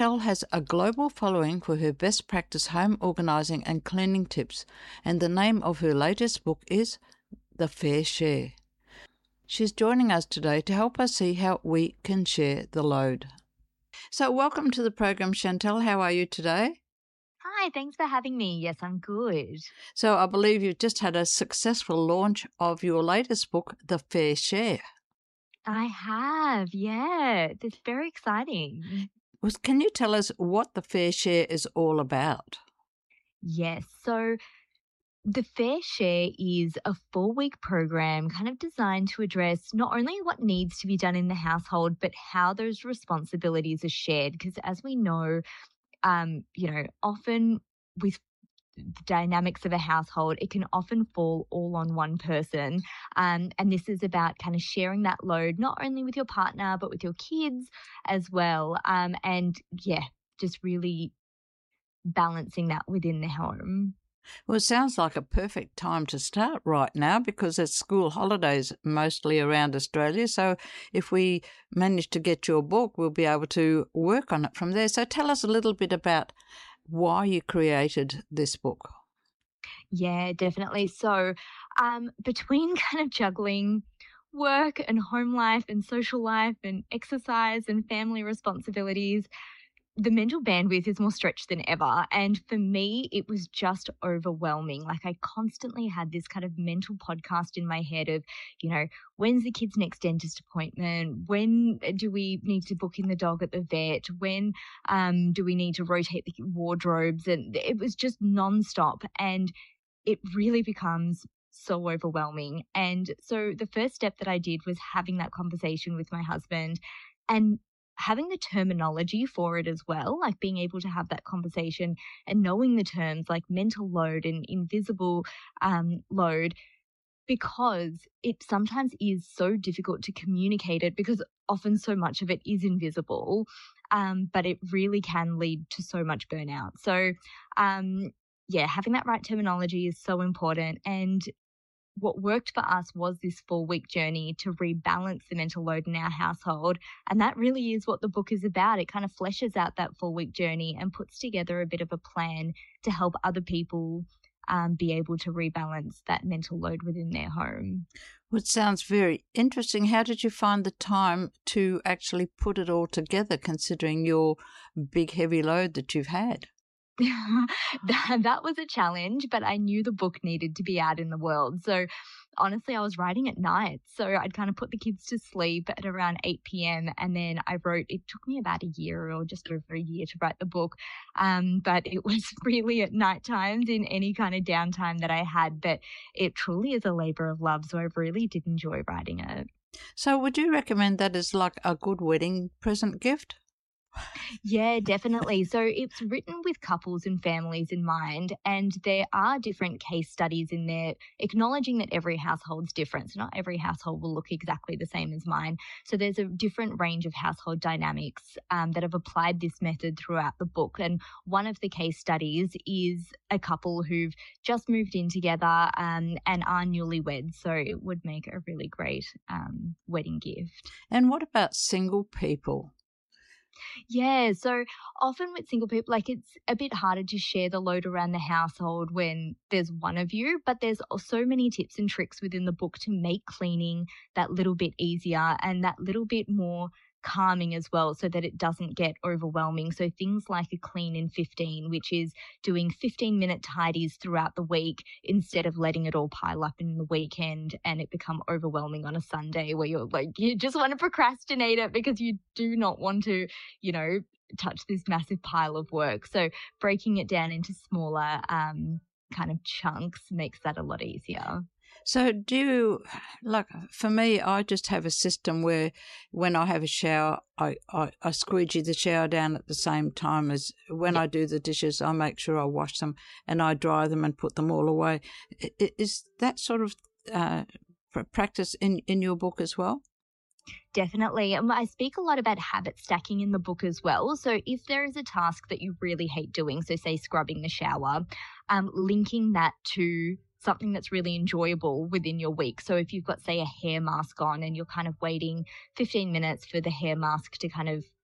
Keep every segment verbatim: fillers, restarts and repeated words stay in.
Chantel has a global following for her best practice home organising and cleaning tips, and the name of her latest book is The Fair Share. She's joining us today to help us see how we can share the load. So welcome to the program, Chantel. How are you today? Hi, thanks for having me. Yes, I'm good. So I believe you've just had a successful launch of your latest book, The Fair Share. I have, yeah. It's very exciting. Well, can you tell us what The Fair Share is all about? Yes, so The Fair Share is a four-week program kind of designed to address not only what needs to be done in the household, but how those responsibilities are shared. Because as we know, um, you know, often with the dynamics of a household, it can often fall all on one person. Um, and this is about kind of sharing that load, not only with your partner, but with your kids as well. Um, and yeah, just really balancing that within the home. Well, it sounds like a perfect time to start right now because it's school holidays mostly around Australia. So if we manage to get your book, we'll be able to work on it from there. So tell us a little bit about why you created this book. Yeah, definitely. So um, between kind of juggling work and home life and social life and exercise and family responsibilities, the mental bandwidth is more stretched than ever. And for me, it was just overwhelming. Like I constantly had this kind of mental podcast in my head of, you know, when's the kid's next dentist appointment? When do we need to book in the dog at the vet? When um, do we need to rotate the wardrobes? And it was just nonstop. And it really becomes so overwhelming. And so the first step that I did was having that conversation with my husband and having the terminology for it as well, like being able to have that conversation and knowing the terms like mental load and invisible um, load, because it sometimes is so difficult to communicate it because often so much of it is invisible, um, but it really can lead to so much burnout. So, um, yeah, having that right terminology is so important. And what worked for us was this four-week journey to rebalance the mental load in our household. And that really is what the book is about. It kind of fleshes out that four-week journey and puts together a bit of a plan to help other people um, be able to rebalance that mental load within their home. Well, it sounds very interesting. How did you find the time to actually put it all together, considering your big, heavy load that you've had? that, that was a challenge, but I knew the book needed to be out in the world. So honestly, I was writing at night. So I'd kind of put the kids to sleep at around eight p.m. And then I wrote, it took me about a year or just over a year to write the book. Um, but it was really at night times in any kind of downtime that I had. But it truly is a labor of love. So I really did enjoy writing it. So would you recommend that as like a good wedding present gift? Yeah, definitely. So it's written with couples and families in mind, and there are different case studies in there acknowledging that every household's different. So not every household will look exactly the same as mine. So there's a different range of household dynamics um, that have applied this method throughout the book. And one of the case studies is a couple who've just moved in together um, and are newlyweds. So it would make a really great um, wedding gift. And what about single people? Yeah, so often with single people, like it's a bit harder to share the load around the household when there's one of you, but there's so many tips and tricks within the book to make cleaning that little bit easier and that little bit more calming as well, so that it doesn't get overwhelming. So things like a clean in fifteen, which is doing fifteen minute tidies throughout the week instead of letting it all pile up in the weekend and it become overwhelming on a Sunday where you're like, you just want to procrastinate it because you do not want to, you know, touch this massive pile of work. So breaking it down into smaller um, kind of chunks makes that a lot easier. So do you, like, for me, I just have a system where when I have a shower, I, I, I squeegee the shower down at the same time as when yep. I do the dishes, I make sure I wash them and I dry them and put them all away. Is that sort of uh, practice in, in your book as well? Definitely. And I speak a lot about habit stacking in the book as well. So if there is a task that you really hate doing, so say scrubbing the shower, um, linking that to something that's really enjoyable within your week. So if you've got, say, a hair mask on and you're kind of waiting fifteen minutes for the hair mask to kind of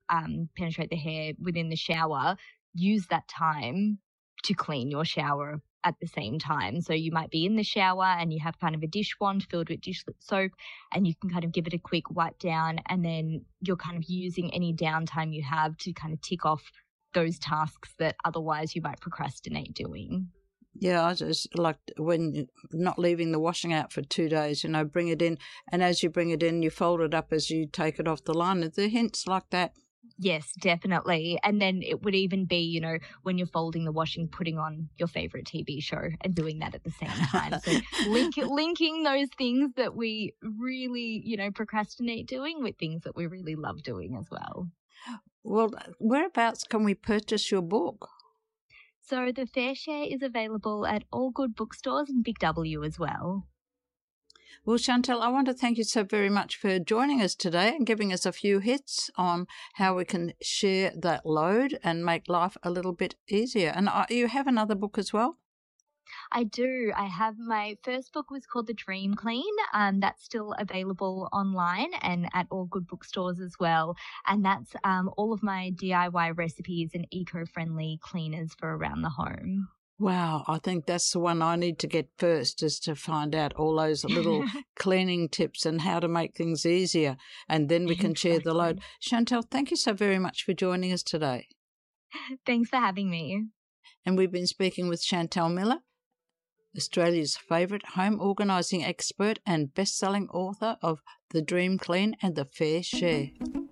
um, penetrate the hair within the shower, use that time to clean your shower at the same time. So you might be in the shower and you have kind of a dish wand filled with dish soap, and you can kind of give it a quick wipe down, and then you're kind of using any downtime you have to kind of tick off those tasks that otherwise you might procrastinate doing. Yeah, I just like when not leaving the washing out for two days, you know, bring it in, and as you bring it in, you fold it up as you take it off the line. Are there hints like that? Yes, definitely. And then it would even be, you know, when you're folding the washing, putting on your favorite T V show and doing that at the same time. So link, linking those things that we really, you know, procrastinate doing with things that we really love doing as well. Well, whereabouts can we purchase your book? So the Fair Share is available at all good bookstores and Big W as well. Well, Chantel, I want to thank you so very much for joining us today and giving us a few hits on how we can share that load and make life a little bit easier. And uh, you have another book as well? I do. I have my first book was called The Dream Clean. Um, that's still available online and at all good bookstores as well. And that's um, all of my D I Y recipes and eco-friendly cleaners for around the home. Wow, I think that's the one I need to get first, is to find out all those little cleaning tips and how to make things easier, and then we can exactly. share the load. Chantel, thank you so very much for joining us today. Thanks for having me. And we've been speaking with Chantel Miller, Australia's favourite home organising expert and best-selling author of The Dream Clean and The Fair Share.